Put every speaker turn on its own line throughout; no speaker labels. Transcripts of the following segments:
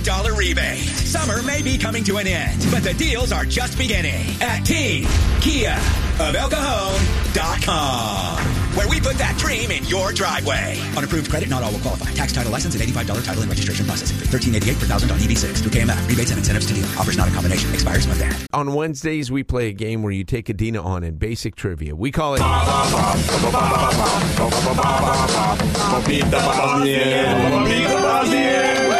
$1 rebate. Summer may be coming to an end, but the deals are just beginning at Team Kia of El Cajon.com, where we put that dream in your driveway. On approved credit, not all will qualify. Tax, title, license, and $85 title and registration processing fee. $13.88 per thousand on EV6 through KMF. Rebates and incentives to deal. Offers not a combination. Expires month end.
On Wednesdays, we play a game where you take Adina on in basic trivia. We call it...
Beat the Bosnian. Beat the Bosnian.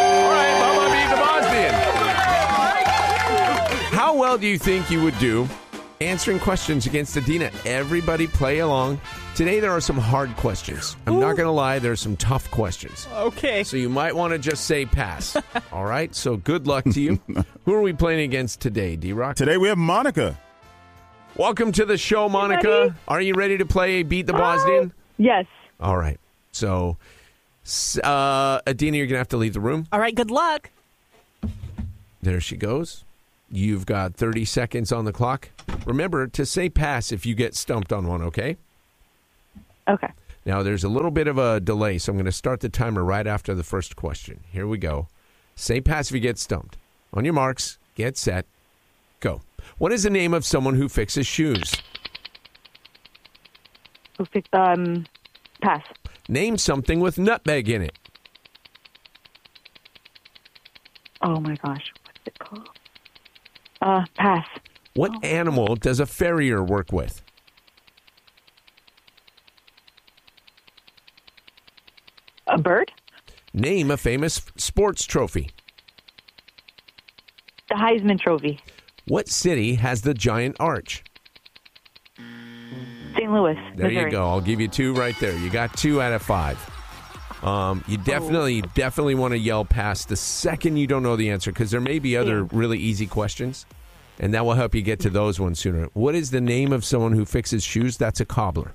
How well do you think you would do answering questions against Adina? Everybody play along. Today there are some hard questions. I'm not going to lie, there are some tough questions.
Okay.
So you might want to just say pass. All right? So good luck to you. Who are we playing against today, D-Rock?
Today we have Monica.
Welcome to the show, Monica. Are you ready to play Beat the Bosnian?
Yes.
All right. So, Adina, you're going to have to leave the room.
All right, good luck.
There she goes. You've got 30 seconds on the clock. Remember to say pass if you get stumped on one, okay?
Okay.
Now, there's a little bit of a delay, so I'm going to start the timer right after the first question. Here we go. Say pass if you get stumped. On your marks, get set, go. What is the name of someone who fixes shoes?
Pass.
Name something with nutmeg in it.
Oh, my gosh. What's it called? Pass.
What animal does a farrier work with?
A bird?
Name a famous sports trophy.
The Heisman Trophy.
What city has the giant arch?
St. Louis,
There
Missouri.
you go. I'll give you 2 right there. You got 2 out of 5. You definitely want to yell pass the second you don't know the answer, because there may be other really easy questions, and that will help you get to those ones sooner. What is the name of someone who fixes shoes? That's a cobbler.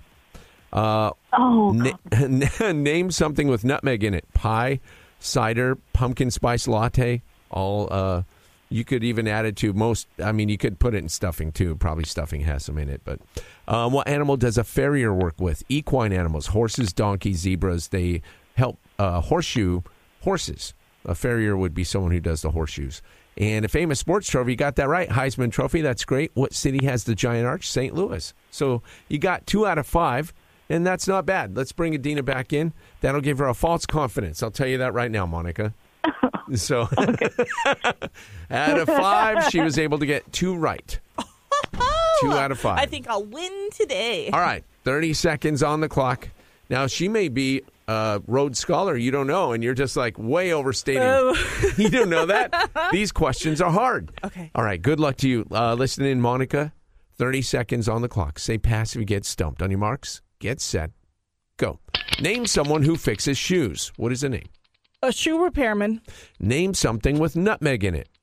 Name something with nutmeg in it. Pie, cider, pumpkin spice latte. All you could even add it to most. I mean, you could put it in stuffing too. Probably stuffing has some in it. But what animal does a farrier work with? Equine animals: horses, donkeys, zebras. They help horseshoe horses. A farrier would be someone who does the horseshoes. And a famous sports trophy, you got that right. Heisman Trophy, that's great. What city has the giant arch? St. Louis. So you got 2 out of 5, and that's not bad. Let's bring Adina back in. That'll give her a false confidence. I'll tell you that right now, Monica. So out of 5, she was able to get 2 right. 2 out of 5.
I think I'll win today.
All right, 30 seconds on the clock. Now, she may be a Rhodes Scholar. You don't know, and you're just like way overstating. You don't know that? These questions are hard.
Okay.
All right, good luck to you. Listen in, Monica. 30 seconds on the clock. Say pass if you get stumped. On your marks, get set, go. Name someone who fixes shoes. What is the name?
A shoe repairman.
Name something with nutmeg in it.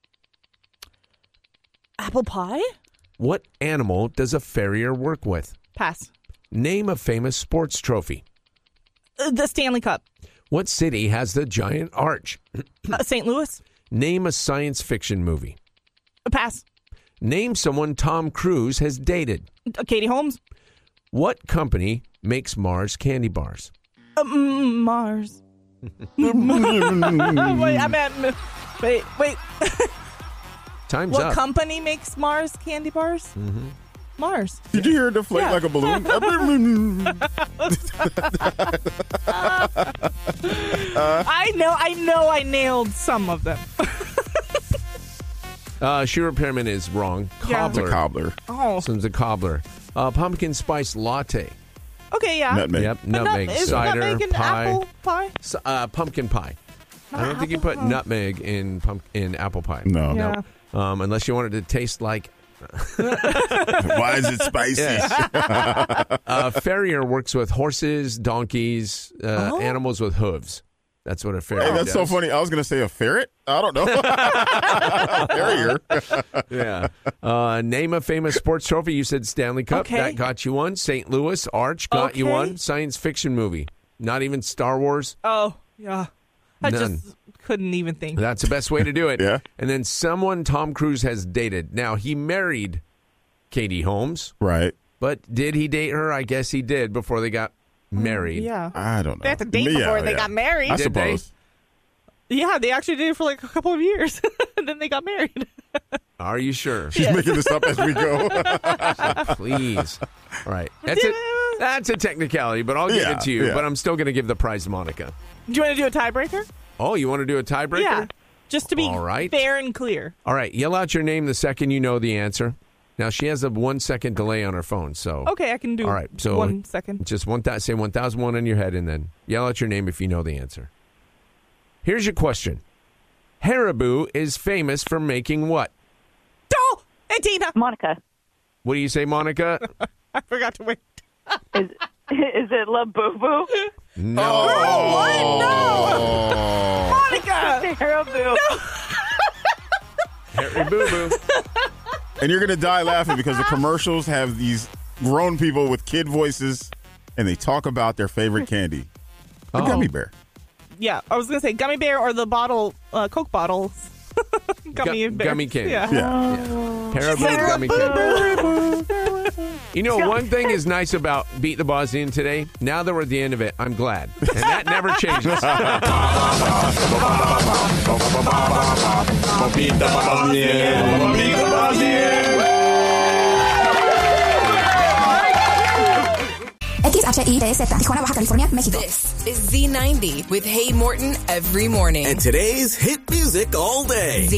Apple pie?
What animal does a farrier work with?
Pass.
Name a famous sports trophy.
The Stanley Cup.
What city has the giant arch?
St. Louis?
Name a science fiction movie.
Pass.
Name someone Tom Cruise has dated.
Katie Holmes?
What company makes Mars candy bars?
Mars. Wait, I meant... Wait.
Time's
What
up.
company makes Mars candy bars?
Mm-hmm.
Mars.
Did you hear it deflate like a balloon?
I nailed some of them.
Shoe repairman is wrong. Cobbler.
It's a cobbler.
Oh.
So it's a cobbler. Pumpkin spice latte.
Okay, yeah.
Nutmeg.
Yep,
But
nutmeg,
is
cider,
nutmeg in
pie.
apple pie?
Pumpkin pie. I don't think you put nutmeg in apple pie.
No.
Yeah.
Unless you wanted to taste like...
Why is it spicy?
Farrier works with horses, donkeys, animals with hooves. That's what a farrier
Hey, that's
does.
so funny. I was going to say a ferret. I don't know. Farrier.
Yeah. Name a famous sports trophy. You said Stanley Cup.
Okay.
That got you one. St. Louis Arch got you
Okay.
one. Science fiction movie. Not even Star Wars.
Oh, yeah. I
None.
just couldn't even think.
That's the best way to do it.
Yeah.
And then someone Tom Cruise has dated. Now, he married Katie Holmes,
Right.
but did he date her? I guess he did before they got married.
Yeah.
I don't know.
They had to date before they got married.
I
Did they?
suppose.
Yeah, they actually did it for like a couple of years. And then they got married.
Are you sure?
She's making this up as we go.
Please. All right. That's a technicality, but I'll give it to you.
Yeah.
But I'm still going to give the prize to Monica.
Do you want to do a tiebreaker?
Oh, you want to do a tiebreaker?
Yeah. Just to be
All right.
fair and clear.
All right. Yell out your name the second you know the answer. Now, she has a 1 second delay on her phone, so.
Okay, I can do
All right, so
1 second.
Just say 1001 in your head and then yell out your name if you know the answer. Here's your question. Haribo is famous for making what?
Oh, hey, Tina.
Monica.
What do you say, Monica?
I forgot to wait.
Is it La Boo Boo?
No.
What? No. Monica.
Haribo.
Haribo.
And you're going to die laughing because the commercials have these grown people with kid voices, and they talk about their favorite candy. The gummy bear.
Yeah, I was going to say gummy bear or the bottle, Coke bottles. Gummy bear.
Gummy candy.
Yeah.
Haribo gummy candy. You know, one thing is nice about Beat the Bosnian today. Now that we're at the end of it, I'm glad. And that never changes.
Beat the Bosnian. Beat the Bosnian.
XHITS, Tijuana, Baja California, México.
This is Z90 with Hey Morton every morning.
And today's hit music all day.